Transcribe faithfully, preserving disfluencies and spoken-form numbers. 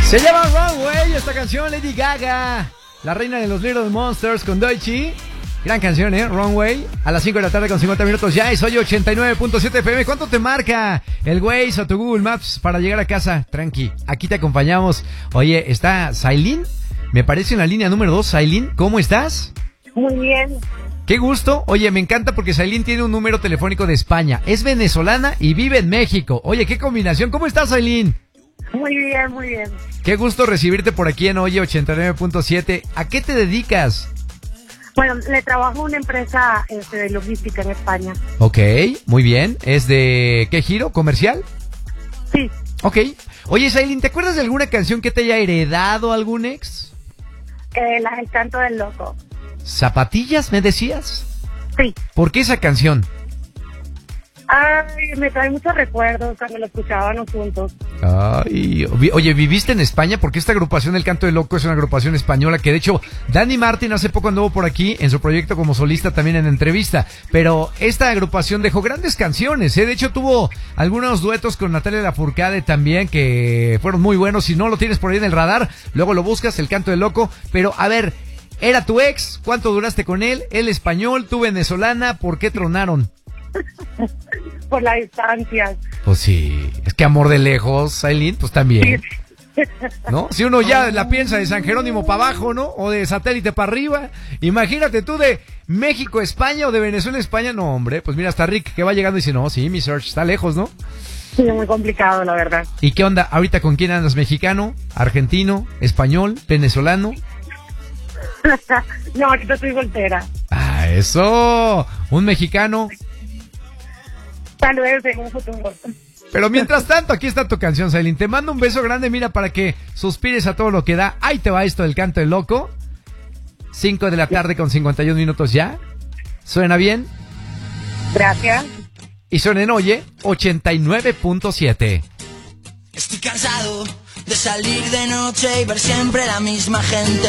Se llama Runway, esta canción, Lady Gaga, la reina de los Little Monsters con Doechii. Gran canción, ¿eh? Runway, a las cinco de la tarde con cincuenta minutos ya, es hoy ochenta y nueve punto siete F M. ¿Cuánto te marca el Waze o tu Google Maps para llegar a casa? Tranqui, aquí te acompañamos. Oye, ¿está Sailin? Me parece en la línea número dos. Sailin, ¿cómo estás? Muy bien. Qué gusto. Oye, me encanta porque Sailin tiene un número telefónico de España. Es venezolana y vive en México. Oye, qué combinación. ¿Cómo estás, Sailin? Muy bien, muy bien. Qué gusto recibirte por aquí en Oye ochenta y nueve punto siete. ¿A qué te dedicas? Bueno, le trabajo a una empresa este, de logística en España. Ok, muy bien. ¿Es de qué giro? ¿Comercial? Sí. Ok. Oye, Sailin, ¿te acuerdas de alguna canción que te haya heredado algún ex? Eh, la, el canto del loco. ¿Zapatillas, me decías? Sí. ¿Por qué esa canción? Ay, me trae muchos recuerdos cuando lo escuchábamos juntos. Ay, oye, ¿viviste en España? Porque esta agrupación El Canto del Loco es una agrupación española que de hecho Dani Martin hace poco anduvo por aquí en su proyecto como solista también en entrevista, pero esta agrupación dejó grandes canciones, ¿eh? De hecho tuvo algunos duetos con Natalia Lafourcade también que fueron muy buenos. Si no lo tienes por ahí en el radar, luego lo buscas, El Canto del Loco. Pero a ver, ¿era tu ex? ¿Cuánto duraste con él? ¿Él español? ¿Tú venezolana? ¿Por qué tronaron? Por la distancia. Pues sí, es que amor de lejos, Sailin, pues también, ¿no? Si uno ya la piensa de San Jerónimo para abajo, ¿no? O de satélite para arriba, imagínate tú de México a España o de Venezuela a España, no, hombre, pues mira, hasta Rick que va llegando y dice, no, sí, mi search está lejos, ¿no? Sí, muy complicado, la verdad. ¿Y qué onda? ¿Ahorita con quién andas? ¿Mexicano? ¿Argentino? ¿Español? ¿Venezolano? No, ahorita estoy soltera. Ah, eso, un mexicano. Tal vez en un futuro. Pero mientras tanto, aquí está tu canción, Sailin. Te mando un beso grande, mira, para que suspires a todo lo que da. Ahí te va esto del Canto del Loco. cinco de la tarde con cincuenta y uno minutos ya. ¿Suena bien? Gracias. Y suena en Oye ochenta y nueve punto siete. Estoy cansado de salir de noche y ver siempre la misma gente.